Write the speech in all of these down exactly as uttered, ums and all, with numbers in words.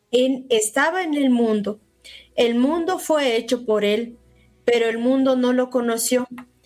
Él estaba en el mundo. El mundo fue hecho por él, pero el mundo no lo conoció.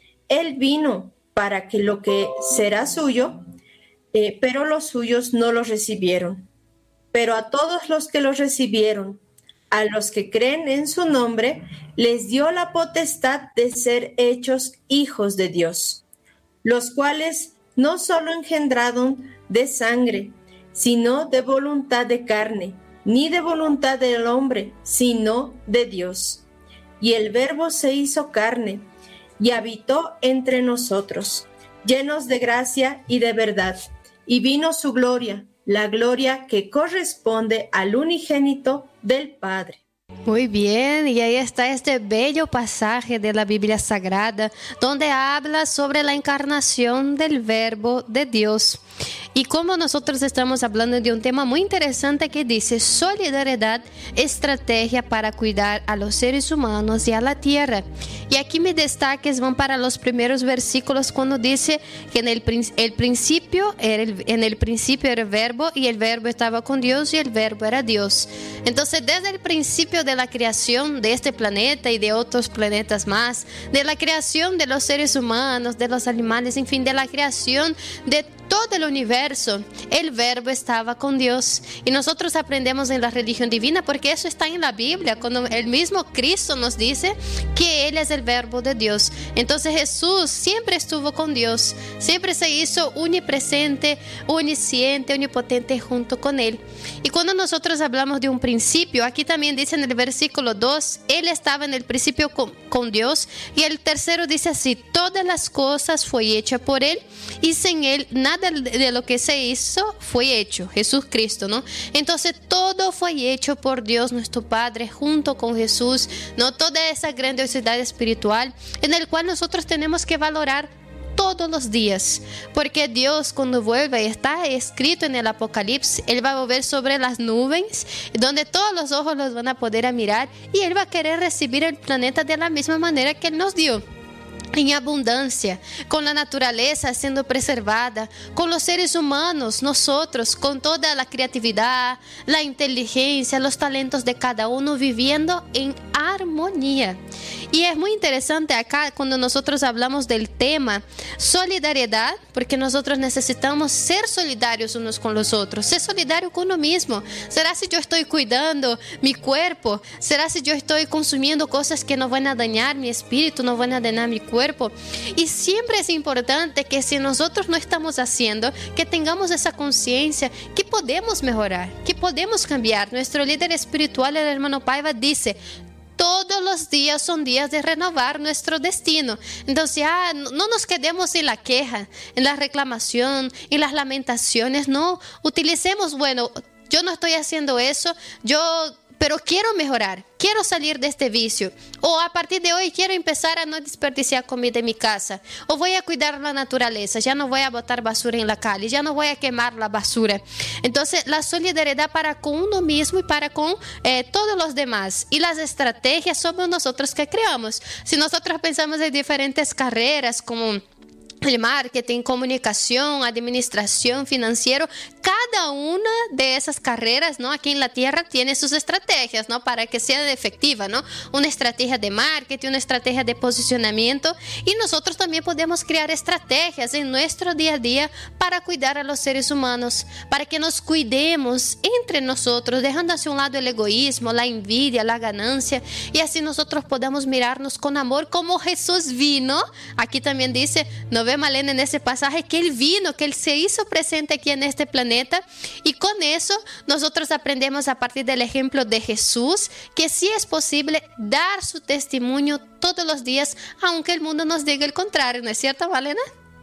Él vino para que lo que será suyo, eh, pero los suyos no lo recibieron. Pero a todos los que lo recibieron, a los que creen en su nombre, les dio la potestad de ser hechos hijos de Dios, los cuales no solo engendraron de sangre, sino de voluntad de carne, ni de voluntad del hombre, sino de Dios. Y el Verbo se hizo carne y habitó entre nosotros, llenos de gracia y de verdad, y vino su gloria, la gloria que corresponde al unigénito del Padre. Muy bien, y ahí está este bello pasaje de la Biblia Sagrada donde habla sobre la encarnación del Verbo de Dios. Y como nosotros estamos hablando de un tema muy interesante que dice solidaridad, estrategia para cuidar a los seres humanos y a la tierra. Y aquí mis destaques van para los primeros versículos cuando dice que en el, el principio era el, en el principio era el Verbo y el Verbo estaba con Dios y el Verbo era Dios. Entonces desde el principio de la creación de este planeta y de otros planetas más, de la creación de los seres humanos, de los animales, en fin, de la creación de todo el universo, el Verbo estaba con Dios. Y nosotros aprendemos en la religión divina porque eso está en la Biblia, cuando el mismo Cristo nos dice que Él es el Verbo de Dios. Entonces Jesús siempre estuvo con Dios, siempre se hizo unipresente, onisciente, omnipotente junto con Él. Y cuando nosotros hablamos de un principio, aquí también dice en el versículo dos, Él estaba en el principio con, con Dios. Y el tercero dice así, todas las cosas fue hecha por Él y sin Él nada de lo que se hizo fue hecho, Jesús Cristo, ¿no? Entonces todo fue hecho por Dios nuestro Padre junto con Jesús, ¿no? Toda esa grandiosidad espiritual en el cual nosotros tenemos que valorar todos los días, porque Dios cuando vuelve, está escrito en el Apocalipsis, Él va a volver sobre las nubes, donde todos los ojos los van a poder mirar, y Él va a querer recibir el planeta de la misma manera que Él nos dio, en abundancia, con la naturaleza siendo preservada, con los seres humanos, nosotros, con toda la creatividad, la inteligencia, los talentos de cada uno viviendo en armonía. Y es muy interesante acá cuando nosotros hablamos del tema solidaridad, porque nosotros necesitamos ser solidarios unos con los otros, ser solidario con uno mismo. ¿Será si yo estoy cuidando mi cuerpo? ¿Será si yo estoy consumiendo cosas que no van a dañar mi espíritu, no van a dañar mi cuerpo? Y siempre es importante que si nosotros no estamos haciendo, que tengamos esa conciencia que podemos mejorar, que podemos cambiar. Nuestro líder espiritual, el hermano Paiva, dice: todos los días son días de renovar nuestro destino. Entonces, ah, no nos quedemos en la queja, en la reclamación, en las lamentaciones. No, utilicemos, bueno, yo no estoy haciendo eso, yo... pero quiero mejorar, quiero salir de este vicio. O a partir de hoy quiero empezar a no desperdiciar comida en mi casa. O voy a cuidar la naturaleza, ya no voy a botar basura en la calle, ya no voy a quemar la basura. Entonces, la solidaridad para con uno mismo y para con eh, todos los demás. Y las estrategias somos nosotros que creamos. Si nosotros pensamos en diferentes carreras como el marketing, comunicación, administración, financiero, cada una de esas carreras, ¿no? Aquí en la tierra tiene sus estrategias, ¿no? Para que sea efectiva, ¿no? Una estrategia de marketing, una estrategia de posicionamiento, y nosotros también podemos crear estrategias en nuestro día a día para cuidar a los seres humanos, para que nos cuidemos entre nosotros, dejando hacia un lado el egoísmo, la envidia, la ganancia, y así nosotros podamos mirarnos con amor como Jesús vino. Aquí también dice, no ve Malena en ese pasaje, que Él vino, que Él se hizo presente aquí en este planeta, y con eso nosotros aprendemos a partir del ejemplo de Jesús que sí es posible dar su testimonio todos los días, aunque el mundo nos diga el contrario, ¿no es cierto, Malena?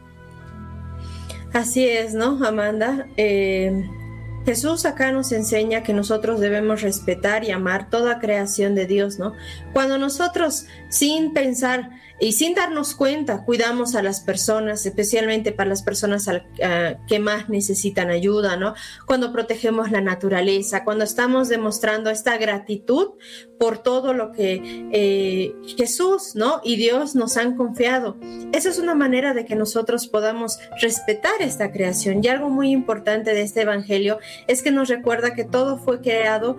Así es, ¿no, Amanda? Eh, Jesús acá nos enseña que nosotros debemos respetar y amar toda creación de Dios, ¿no? Cuando nosotros, sin pensar y sin darnos cuenta, cuidamos a las personas, especialmente para las personas al, uh, que más necesitan ayuda, ¿no? Cuando protegemos la naturaleza, cuando estamos demostrando esta gratitud por todo lo que eh, Jesús, ¿no? y Dios nos han confiado. Esa es una manera de que nosotros podamos respetar esta creación. Y algo muy importante de este evangelio es que nos recuerda que todo fue creado